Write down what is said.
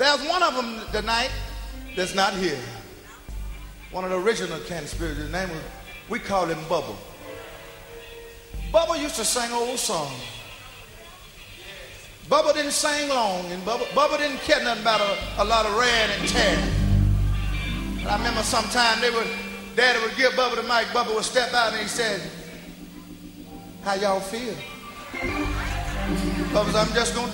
There's one of them tonight that's not here. One of the original Candy Spirits. His name was, we call him Bubba. Bubba used to sing old songs. Bubba didn't sing long, and Bubba didn't care nothing about a lot of ran and tear. And I remember sometime Daddy would give Bubba the mic. Bubba would step out and he said, "How y'all feel?" Bubba said, "I'm just gonna do